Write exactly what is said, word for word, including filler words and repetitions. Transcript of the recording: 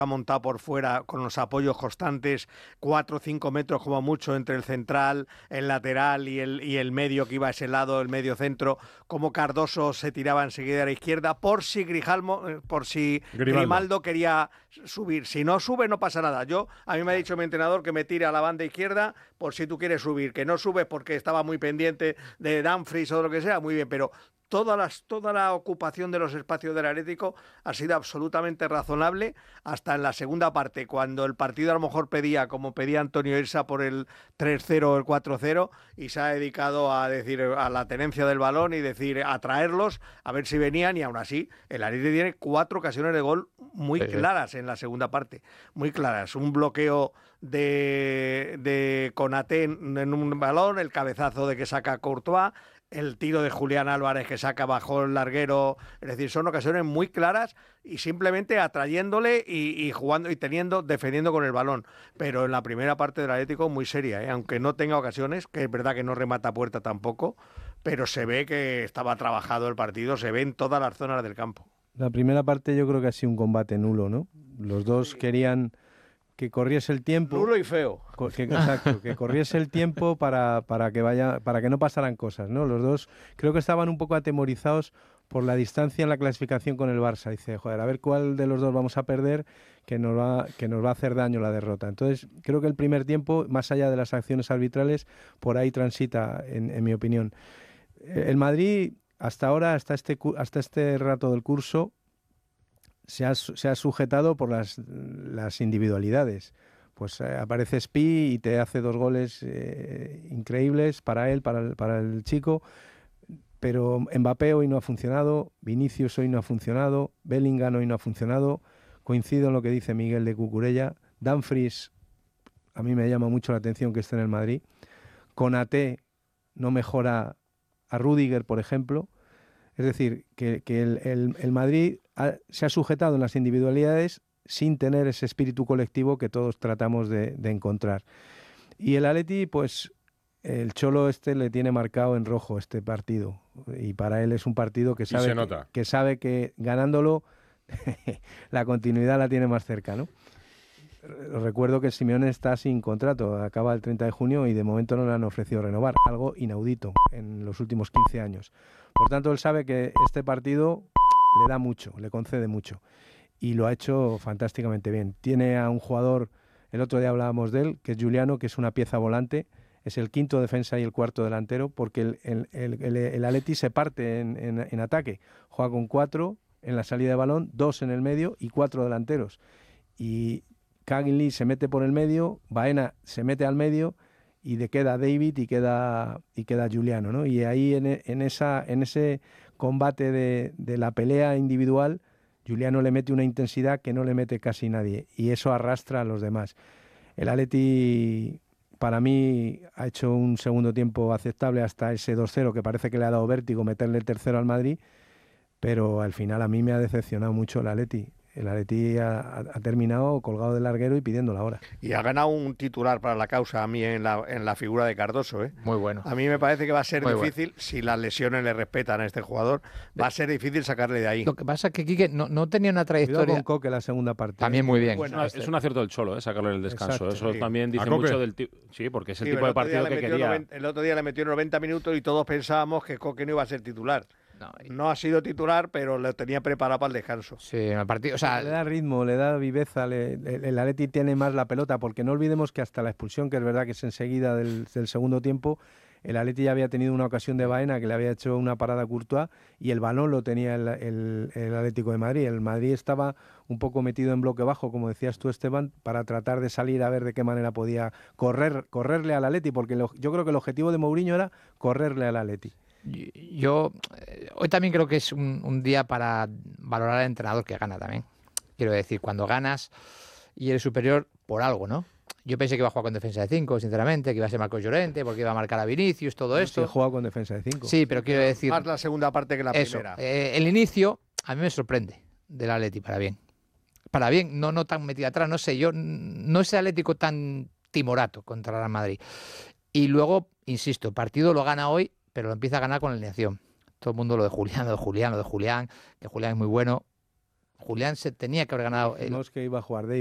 montado por fuera con los apoyos constantes, cuatro o cinco metros como mucho entre el central, el lateral y el, y el medio que iba a ese lado, el medio centro, como Cardoso se tiraba enseguida a la izquierda, por si Grijalmo, por si Grimaldo. Grimaldo quería subir. Si no sube no pasa nada. Yo, a mí me ha dicho mi entrenador que me tire a la banda izquierda por si tú quieres subir, que no subes porque estaba muy pendiente de Dumfries o de lo que sea, muy bien, pero Toda, las, toda la ocupación de los espacios del Atlético ha sido absolutamente razonable hasta en la segunda parte, cuando el partido a lo mejor pedía, como pedía Antonio Irsa, por el tres cero o el cuatro cero, y se ha dedicado a decir a la tenencia del balón y decir a traerlos, a ver si venían, y aún así el Atlético tiene cuatro ocasiones de gol muy sí, claras en la segunda parte, muy claras. Un bloqueo de, de Konaté en, en un balón, el cabezazo de que saca Courtois, el tiro de Julián Álvarez que saca bajo el larguero, es decir, son ocasiones muy claras y simplemente atrayéndole y, y jugando y teniendo, defendiendo con el balón. Pero en la primera parte del Atlético muy seria, ¿eh? Aunque no tenga ocasiones, que es verdad que no remata a puerta tampoco, pero se ve que estaba trabajado el partido, se ve en todas las zonas del campo. La primera parte yo creo que ha sido un combate nulo, ¿no? Los dos sí. querían que corriese el tiempo. Nulo y feo. Que, exacto, que corriese el tiempo para, para que vaya, para que no pasaran cosas, ¿no? Los dos creo que estaban un poco atemorizados por la distancia en la clasificación con el Barça. Dice, joder, a ver cuál de los dos vamos a perder, que nos va, que nos va a hacer daño la derrota. Entonces, creo que el primer tiempo, más allá de las acciones arbitrales, por ahí transita, en, en mi opinión. El Madrid, hasta ahora, hasta este, hasta este rato del curso, se ha, se ha sujetado por las, las individualidades. Pues eh, aparece Spi y te hace dos goles eh, increíbles para él, para el, para el chico, pero Mbappé hoy no ha funcionado, Vinicius hoy no ha funcionado, Bellingham hoy no ha funcionado. Coincido en lo que dice Miguel de Cucurella. Dumfries, a mí me llama mucho la atención que esté en el Madrid. Konaté no mejora a Rüdiger, por ejemplo. Es decir, que, que el, el, el Madrid ha, se ha sujetado en las individualidades sin tener ese espíritu colectivo que todos tratamos de, de encontrar. Y el Atleti, pues el Cholo este le tiene marcado en rojo este partido. Y para él es un partido que sabe, que, que, sabe que ganándolo la continuidad la tiene más cerca, ¿no? Recuerdo que Simeone está sin contrato, acaba el treinta de junio y de momento no le han ofrecido renovar, algo inaudito en los últimos quince años. Por tanto, él sabe que este partido le da mucho, le concede mucho y lo ha hecho fantásticamente bien. Tiene a un jugador, el otro día hablábamos de él, que es Giuliano, que es una pieza volante, es el quinto defensa y el cuarto delantero, porque el, el, el, el, el Atleti se parte en, en, en ataque, juega con cuatro en la salida de balón, dos en el medio y cuatro delanteros. Y Cagney se mete por el medio, Baena se mete al medio y le queda David y queda y queda Giuliano, ¿no? Y ahí en, en esa en ese combate de, de la pelea individual, Giuliano le mete una intensidad que no le mete casi nadie y eso arrastra a los demás. El Atleti para mí ha hecho un segundo tiempo aceptable hasta ese dos cero que parece que le ha dado vértigo meterle el tercero al Madrid, pero al final a mí me ha decepcionado mucho el Atleti. El Atleti ha, ha terminado colgado del larguero y pidiendo la hora. Y ha ganado un titular para la causa a mí en la, en la figura de Cardoso, ¿eh? Muy bueno. A mí me parece que va a ser Muy difícil, bueno. Si las lesiones le respetan a este jugador, va a ser difícil sacarle de ahí. Lo que pasa es que Quique no, no tenía una trayectoria... Cuidado con Coque la segunda parte. También muy bien. Bueno, es, es un acierto del Cholo, ¿eh? Sacarle el descanso. Exacto, Eso sí. también dice mucho del tipo... Sí, porque es el sí, tipo el de partido que quería... noventa, el otro día le metió noventa minutos y todos pensábamos que Coque no iba a ser titular. No, y... no ha sido titular, pero lo tenía preparado para el descanso. Sí, en el partido, o sea, le da ritmo, le da viveza, le, le, el Atleti tiene más la pelota, porque no olvidemos que hasta la expulsión, que es verdad que es enseguida del, del segundo tiempo, el Atleti ya había tenido una ocasión de Baena que le había hecho una parada a Courtois y el balón lo tenía el, el, el Atlético de Madrid. El Madrid estaba un poco metido en bloque bajo, como decías tú, Esteban, para tratar de salir a ver de qué manera podía correr, correrle al Atleti, porque lo, yo creo que el objetivo de Mourinho era correrle al Atleti. Yo eh, hoy también creo que es un, un día para valorar al entrenador que gana también. Quiero decir, cuando ganas y eres superior por algo, ¿no? Yo pensé que iba a jugar con defensa de cinco, sinceramente, que iba a ser Marcos Llorente, porque iba a marcar a Vinicius, todo no, esto. Sí, juega con defensa de cinco. Sí, pero quiero decir... Más la segunda parte que la eso, primera. Eh, el inicio a mí me sorprende del Atleti, para bien. Para bien, no, no tan metido atrás, no sé, yo no es el Atlético tan timorato contra el Real Madrid. Y luego, insisto, el partido lo gana hoy, pero lo empieza a ganar con la alineación. Todo el mundo lo de Julián, lo de Julián, lo de Julián, que Julián es muy bueno. Julián se tenía que haber ganado. El... No es que iba a jugar David.